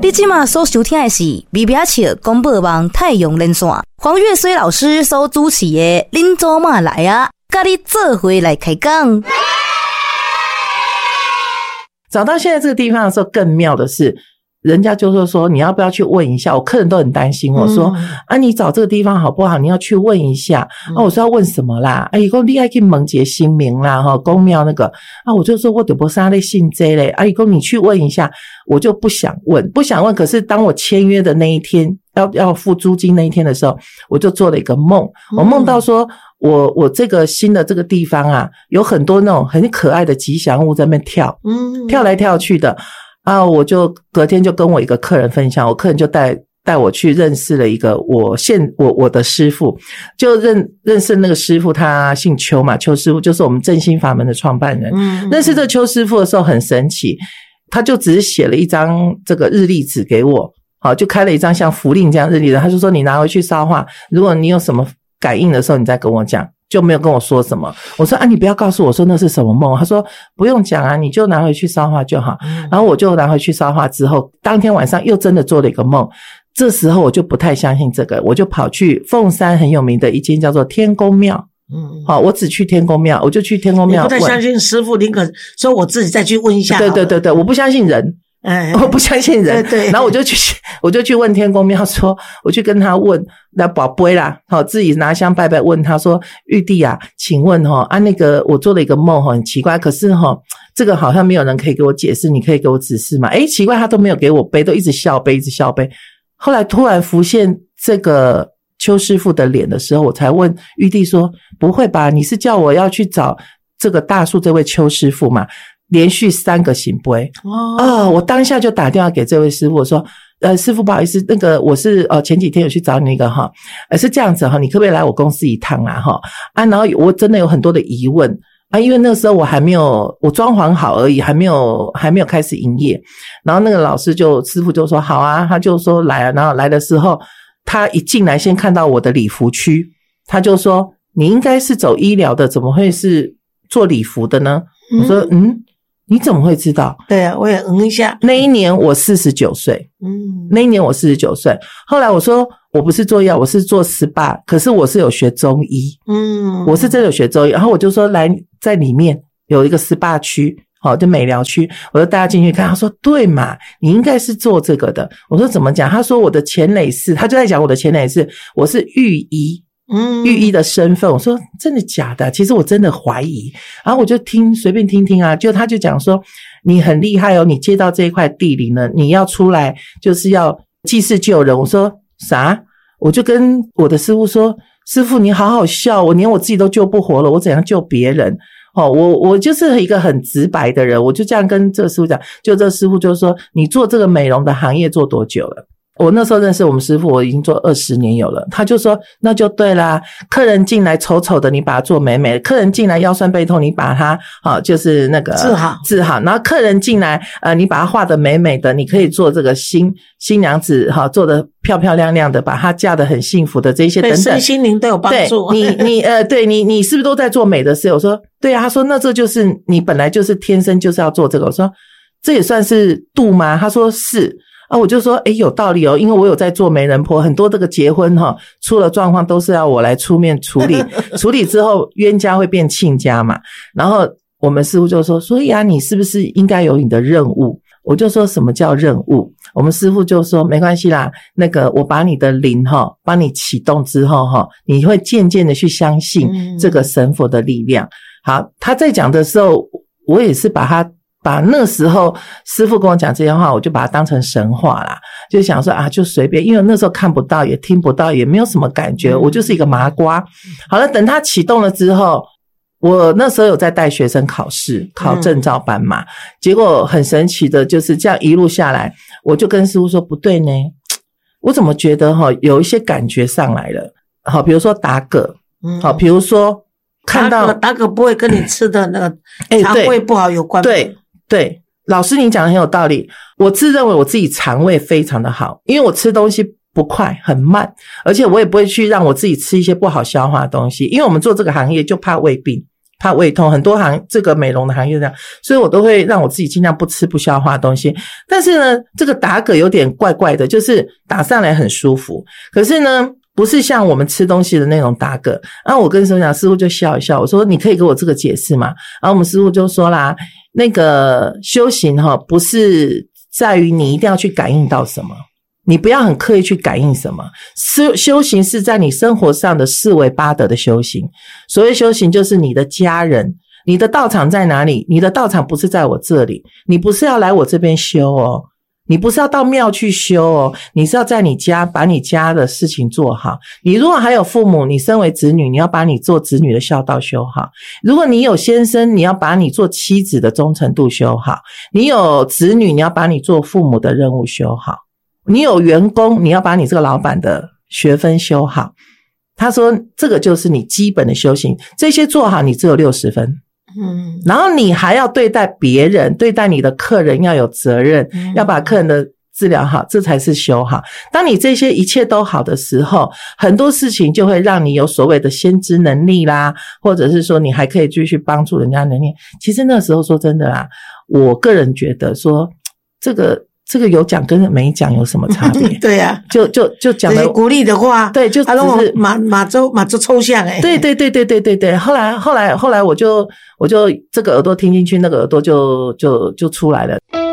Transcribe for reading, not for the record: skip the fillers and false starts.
你现在所收听的是微表笑广播网太阳连线，黄月水老师所主持的恁祖妈来啊，跟你做伙来开讲。 找到现在这个地方的时候，更妙的是，人家就说你要不要去问一下？我客人都很担心我说你找这个地方好不好？你要去问一下我说要问什么啦？伊说你还可以问一个新名啦公庙那个我就说我就不是在信这嘞伊说你去问一下，我就不想问。可是当我签约的那一天，要付租金那一天的时候，我就做了一个梦，我梦到说我这个新的这个地方有很多那种很可爱的吉祥物在那边跳来跳去的我就隔天就跟我一个客人分享，我客人就带我去认识了一个我的师父，就认识那个师父，他姓邱嘛，邱师父就是我们正心法门的创办人。认识这个邱师父的时候很神奇，他就只是写了一张这个日历纸给我，就开了一张像符令这样日历的，他就说你拿回去烧化，如果你有什么感应的时候你再跟我讲，就没有跟我说什么。我说你不要告诉我说那是什么梦。他说不用讲你就拿回去烧化就好。然后我就拿回去烧化之后，当天晚上又真的做了一个梦。这时候我就不太相信这个，我就跑去凤山很有名的一间叫做天公庙。我只去天公庙，我就去天公庙。 你不太相信师父，宁可说我自己再去问一下。 对，我不相信人。我不相信人。对，然后我就去问天公庙说，我去跟他问那宝贝啦，自己拿香拜拜，问他说玉帝请问那个我做了一个梦很奇怪，可是这个好像没有人可以给我解释，你可以给我指示吗？奇怪，他都没有给我背，都一直笑背。后来突然浮现这个邱师父的脸的时候，我才问玉帝说不会吧，你是叫我要去找这个大树这位邱师父嘛？连续3个醒杯我当下就打电话给这位师父，我说师父不好意思，那个我是前几天有去找你那个是这样子你可不可以来我公司一趟然后我真的有很多的疑问因为那个时候我装潢好而已，还没有开始营业。然后那个师父就说好他就说来然后来的时候，他一进来先看到我的礼服区，他就说你应该是走医疗的，怎么会是做礼服的呢？我说你怎么会知道？ 对我也一下。 那一年我49岁。那一年我49岁。后来我说我不是做药，我是做 SPA， 可是我是有学中医。我是真的有学中医。然后我就说来，在里面有一个 SPA 区，就美疗区，我就带他进去看。他说对嘛，你应该是做这个的。我说怎么讲？他说我的前累世，他就在讲我的前累世，我是御医。御医的身份。我说真的假的？其实我真的怀疑。然后我就随便听就他就讲说你很厉害你接到这一块地里呢，你要出来就是要济世救人。我说啥？我就跟我的师父说，师父你好好笑，我连我自己都救不活了，我怎样救别人？我就是一个很直白的人，我就这样跟这个师父讲。就这个师父就说你做这个美容的行业做多久了？我那时候认识我们师父，我已经做20年有了。他就说那就对啦，客人进来丑丑的你把它做美美的，客人进来腰酸背痛你把它就是那个治好，然后客人进来你把它画得美美的，你可以做这个新娘子做得漂漂亮亮的，把她嫁得很幸福的这些等等， 对身心灵都有帮助。 对你是不是都在做美的事？我说对啊。他说那这就是你本来就是天生就是要做这个。我说这也算是度吗？他说是。我就说有道理因为我有在做媒人婆，很多这个结婚出了状况都是要我来出面处理处理之后冤家会变亲家嘛。然后我们师父就说所以你是不是应该有你的任务？我就说什么叫任务？我们师父就说没关系啦，那个我把你的灵帮你启动之后你会渐渐的去相信这个神佛的力量。好，他在讲的时候我也是把那时候师父跟我讲这些话，我就把它当成神话啦，就想说就随便，因为那时候看不到也听不到也没有什么感觉，我就是一个麻瓜。好了，等它启动了之后，我那时候有在带学生考试考证照班嘛，结果很神奇的就是这样一路下来，我就跟师父说不对呢，我怎么觉得有一些感觉上来了。好，比如说打嗝，好，比如说看到打嗝不会跟你吃的那个肠胃不好有关。 对，老师你讲的很有道理。我自认为我自己肠胃非常的好，因为我吃东西不快很慢，而且我也不会去让我自己吃一些不好消化的东西，因为我们做这个行业就怕胃病怕胃痛，很多这个美容的行业这样，所以我都会让我自己尽量不吃不消化的东西。但是呢，这个打嗝有点怪怪的，就是打上来很舒服，可是呢不是像我们吃东西的那种打嗝。然后我跟师傅讲，师傅就笑一笑，我说你可以给我这个解释吗？然后我们师傅就说啦，那个修行不是在于你一定要去感应到什么，你不要很刻意去感应什么，修行是在你生活上的四维八德的修行。所谓修行就是你的家人，你的道场在哪里？你的道场不是在我这里，你不是要来我这边修哦，你不是要到庙去修哦，你是要在你家把你家的事情做好。你如果还有父母，你身为子女，你要把你做子女的孝道修好。如果你有先生，你要把你做妻子的忠诚度修好。你有子女，你要把你做父母的任务修好。你有员工，你要把你这个老板的学分修好。他说这个就是你基本的修行，这些做好你只有60分。然后你还要对待别人，对待你的客人要有责任，要把客人的治疗好，这才是修好。当你这些一切都好的时候，很多事情就会让你有所谓的先知能力啦，或者是说你还可以继续帮助人家能力。其实那时候说真的啦，我个人觉得说这个有讲跟没讲有什么差别？ 对啊， 就讲了鼓励的话， 对，就只是马周抽象对。后来我就这个耳朵听进去，那个耳朵就出来了。